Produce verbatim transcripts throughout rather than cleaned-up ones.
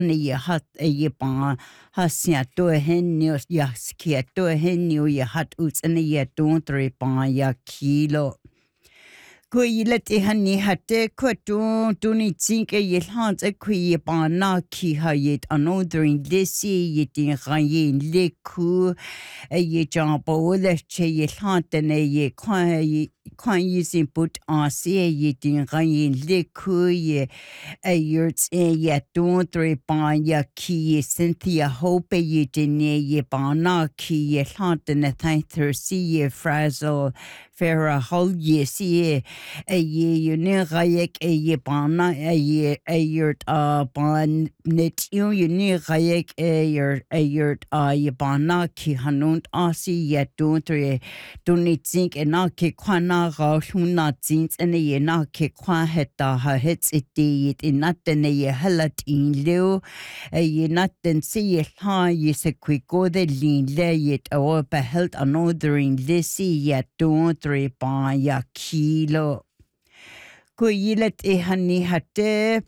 ye hat e ye pa hasia to henio ya skia to henio ye hat uts en ye don tre pa ya kilo ko ile te hani hatte ko to to ni think e ye hans e ko ye pa na ki ha ye another in this ye tin raye le ku e ye jambo le che ye hante ne ye kwa Kwan using put on see ye din rain le ku ye a yurt e ye don three pan ya ki Cynthia hope ye din ye bana ki ye hant na thank her see ye frazzle Farah hol ye see a ye you ne rayek e ye bana a ye a yurt uh ban net you you ne rayek e yurt a yurt uh ye bana ki hanunt a see ye don three don't need think and not ki kwan na ga huna jeans and ye na ke kwa heta ha hits it it in nothing ye halat in leo a ye nothing see ye ha ye se quick go the lean lay it or beheld another in lissy yet don't three pa ya kilo ko yilet e hani hatte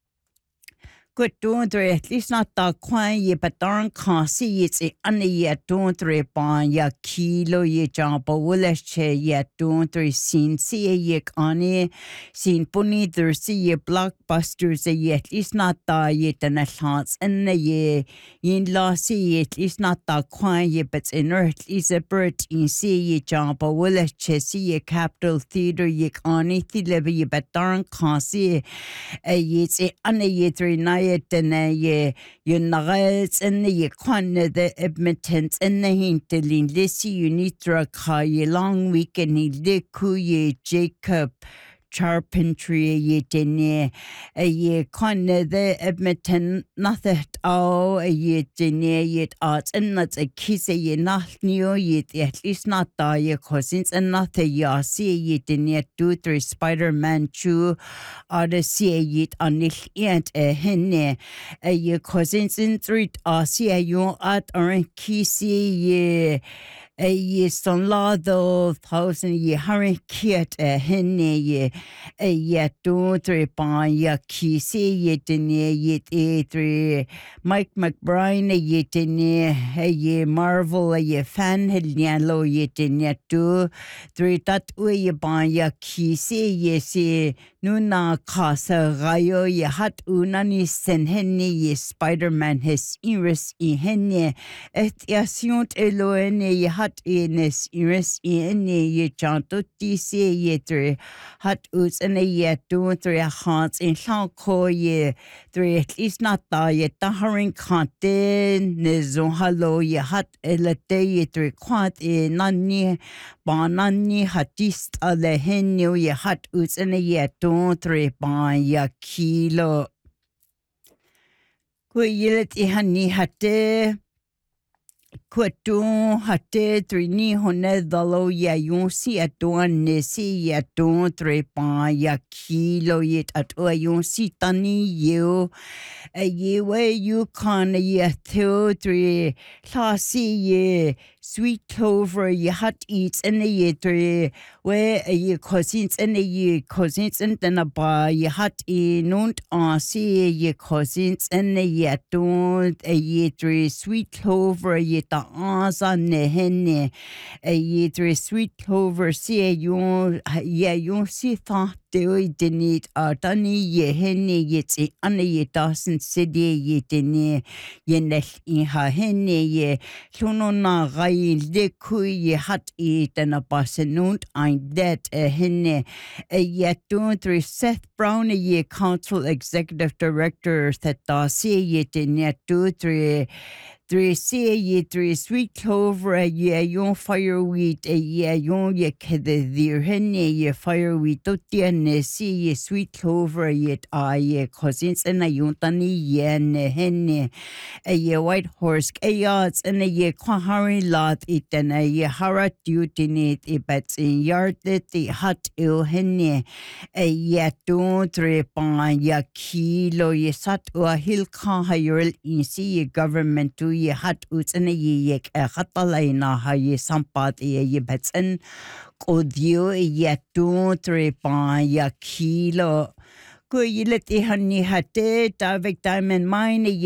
Good don't at least not the quan ye but darn can't see it's a any yet don't ban ya kilo ye jump a woolish che yet don't three seen see ye ani seen bunny there see ye blockbusters a ye at least not the yet and a chance and the ye in la see at least not the quan ye but in earth is a bird in see ye jump a woolish che see ye capital theater ye ani the ye but darn can't see a ye say any ye three night and a ye you nuggets and the ye quan the admittance and the hintelin lissy you need to a ye long weekend he liku ye Jacob Charpentry ye dene a ye con the admittant nothing oh a ye dene yet arts and that's a kiss a ye not new yet at least not die ye cousins and nothing ya see ye dene two three Spider-Man chew or the see yet on the end a henne a ye cousins in street or see a you at or kiss ye a ye son lado thousand ye hurry kit a henne ye a ye two three pan ya kisi ye tene ye e three Mike McBride ye tene a ye Marvel a ye fan helialo ye tene two three tat ye pan ya kisi ye se nuna casa rayo ye hat unani sen henne ye Spider-Man his iris in henne et yasiont eloene ye hat Ines iris in ye chanto tisi ye three hat uts and a ye two three hearts in shanko ye three at least not da ye taharing kante nizon halo ye hat elate ye three quant e nani banani hatist ale henyo ye hat uts and a ye two three ban ya kilo ko yelet i hani hatte Quaton hatte trini hone dalo ya yon si aton nesi ya ton trepan ya kilo yet at o yon si tani yo a ye we you can ye two three classy ye sweet clover ye hot eats and the ye three where a ye cousins and the ye cousins and then a bar ye hot e non on see ye cousins and the ye don't a ye three sweet clover ye ta ansa ne henne a ye three sweet clover see you ye you see thought Dewey didn't uh Danny ye henne yet a anna ye Dawson City ye dene ye nesh in her henne ye Luno na rai le kui ye hat eat and a bassenund ein dead a henne a yet don't three Seth Brown a ye council executive director that Darcy ye dene two three Three see ye three sweet clover a ye yon fireweed a ye yon ye kede dear henne ye fireweed to tienne see ye sweet clover yet a ye cousins and a yon tani ye ne henne a ye white horse a yards and a ye quahari lot it and a ye harat dutinit it bets in yard it the hot ill henne a ye don't three pan ya kilo ye sat o a hill can hire in see ye government to ye hat uts and a ye a hatalaina ha ye sampat ye ye bets and kodio ye don't three pan ya kilo go ye let the honey hatte David diamond mine